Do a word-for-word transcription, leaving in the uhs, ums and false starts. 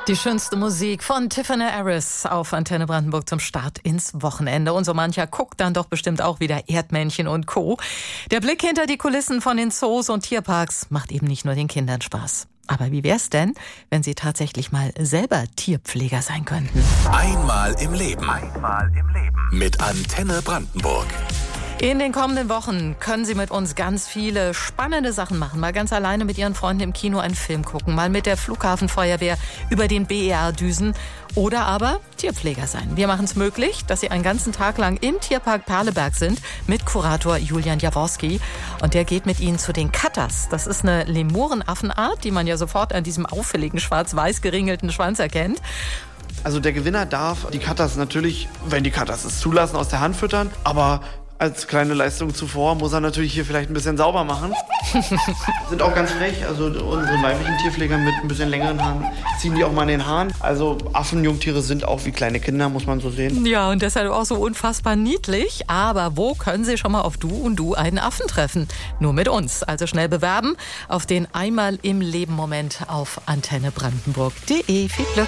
Die schönste Musik von Tiffany Harris auf Antenne Brandenburg zum Start ins Wochenende. Und so mancher guckt dann doch bestimmt auch wieder Erdmännchen und Co. Der Blick hinter die Kulissen von den Zoos und Tierparks macht eben nicht nur den Kindern Spaß. Aber wie wär's denn, wenn Sie tatsächlich mal selber Tierpfleger sein könnten? Einmal im Leben. Einmal im Leben. Mit Antenne Brandenburg. In den kommenden Wochen können Sie mit uns ganz viele spannende Sachen machen. Mal ganz alleine mit Ihren Freunden im Kino einen Film gucken. Mal mit der Flughafenfeuerwehr über den B E R düsen. Oder aber Tierpfleger sein. Wir machen es möglich, dass Sie einen ganzen Tag lang im Tierpark Perleberg sind mit Kurator Julian Jaworski. Und der geht mit Ihnen zu den Katters. Das ist eine Lemurenaffenart, die man ja sofort an diesem auffälligen schwarz-weiß geringelten Schwanz erkennt. Also der Gewinner darf die Katters natürlich, wenn die Katters es zulassen, aus der Hand füttern. Aber als kleine Leistung zuvor muss er natürlich hier vielleicht ein bisschen sauber machen. Sind auch ganz frech, also unsere weiblichen Tierpfleger mit ein bisschen längeren Haaren ziehen die auch mal in den Haaren. Also Affenjungtiere sind auch wie kleine Kinder, muss man so sehen. Ja, und deshalb auch so unfassbar niedlich. Aber wo können Sie schon mal auf Du und Du einen Affen treffen? Nur mit uns. Also schnell bewerben auf den Einmal im Leben Moment auf antenne brandenburg punkt de. Viel Glück!